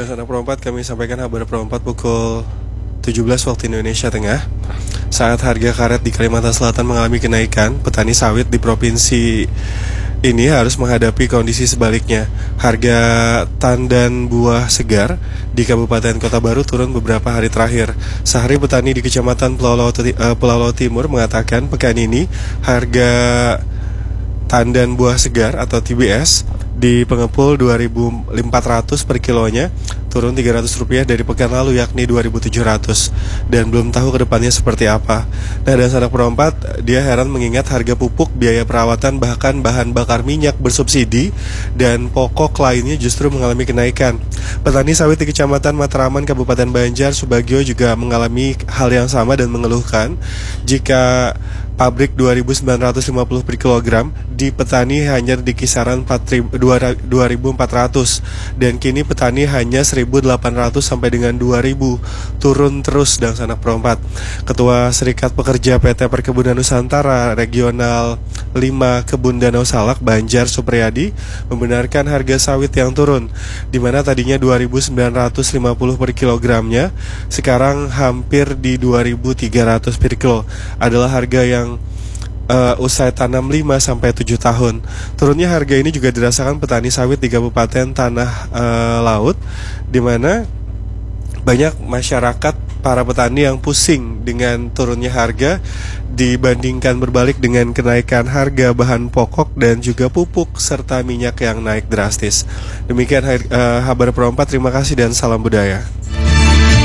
Dan sanak perempat kami sampaikan kabar perempat pukul 17 waktu Indonesia Tengah. Saat harga karet di Kalimantan Selatan mengalami kenaikan, petani sawit di provinsi ini harus menghadapi kondisi sebaliknya. Harga tandan buah segar di Kabupaten Kota Baru turun beberapa hari terakhir. Sehari petani di Kecamatan Pulau Laut Timur mengatakan pekan ini harga tandan buah segar atau TBS di pengepul 2.400 per kilonya, turun Rp300 dari pekan lalu yakni 2.700, dan belum tahu kedepannya seperti apa. Nah, dan sanak perempat, dia heran mengingat harga pupuk, biaya perawatan, bahkan bahan bakar minyak bersubsidi dan pokok lainnya justru mengalami kenaikan. Petani sawit di Kecamatan Matraman, Kabupaten Banjar, Subagio juga mengalami hal yang sama dan mengeluhkan jika pabrik 2.950 per kilogram, di petani hanya di kisaran 2.400, dan kini petani hanya 1.800 sampai dengan 2.000, turun terus dan sanak perempat. Ketua Serikat Pekerja PT Perkebunan Nusantara Regional 5 Kebun Danau Salak, Banjar Supriyadi, membenarkan harga sawit yang turun, di mana tadinya 2.950 per kilogramnya, sekarang hampir di 2.300 per kilo. Adalah harga yang usai tanam 5-7 tahun. Turunnya harga ini juga dirasakan petani sawit di Kabupaten Tanah Laut, di mana banyak masyarakat, para petani yang pusing dengan turunnya harga dibandingkan berbalik dengan kenaikan harga bahan pokok dan juga pupuk serta minyak yang naik drastis. Demikian kabar perempat, terima kasih dan salam budaya.